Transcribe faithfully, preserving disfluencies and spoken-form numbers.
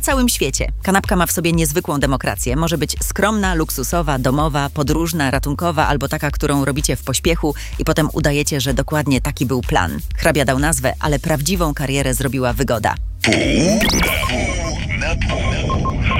całym świecie. Kanapka ma w sobie niezwykłą demokrację. Może być skromna, luksusowa, domowa, podróżna, ratunkowa albo taka, którą robicie w pośpiechu i potem udajecie, że dokładnie taki był plan. Hrabia dał nazwę, ale prawdziwą karierę zrobiła wygoda. Pół na pół na pół.